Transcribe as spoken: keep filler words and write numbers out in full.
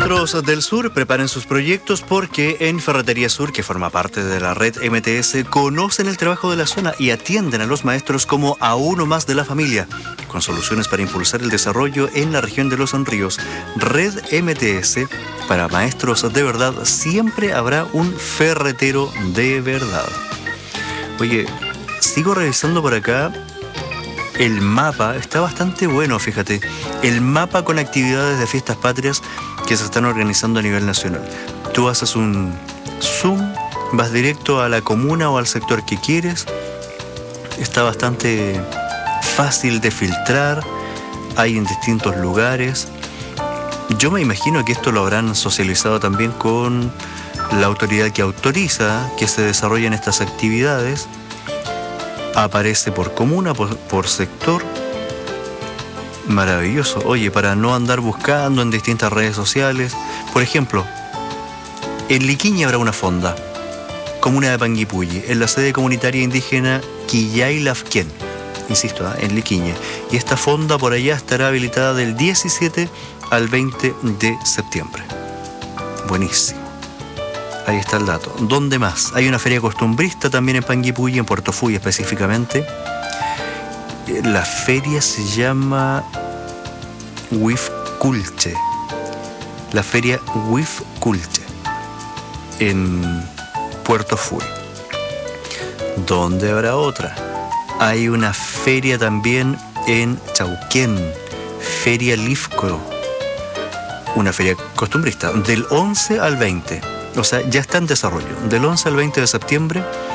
Maestros del Sur, preparen sus proyectos porque en Ferretería Sur, que forma parte de la red M T S, conocen el trabajo de la zona y atienden a los maestros como a uno más de la familia, con soluciones para impulsar el desarrollo en la región de Los Ríos. Red M T S, para maestros de verdad, siempre habrá un ferretero de verdad. Oye, sigo revisando por acá. El mapa está bastante bueno, fíjate. El mapa con actividades de fiestas patrias que se están organizando a nivel nacional. Tú haces un zoom, vas directo a la comuna o al sector que quieres. Está bastante fácil de filtrar. Hay en distintos lugares. Yo me imagino que esto lo habrán socializado también con la autoridad que autoriza que se desarrollen estas actividades. Aparece por comuna, por, por sector. Maravilloso. Oye, para no andar buscando en distintas redes sociales. Por ejemplo, en Liquiñe habrá una fonda, comuna de Panguipulli, en la sede comunitaria indígena Quillay-Lafquén. Insisto, ¿eh? en Liquiñe. Y esta fonda por allá estará habilitada del diecisiete al veinte de septiembre. Buenísimo. Ahí está el dato. ¿Dónde más? Hay una feria costumbrista también en Panguipulli, en Puerto Fuy específicamente. La feria se llama Huifculche. La feria Huifculche en Puerto Fuy. ¿Dónde habrá otra? Hay una feria también en Chauquén, Feria Lifco. Una feria costumbrista del once al veinte. O sea, ya está en desarrollo. Del once al veinte de septiembre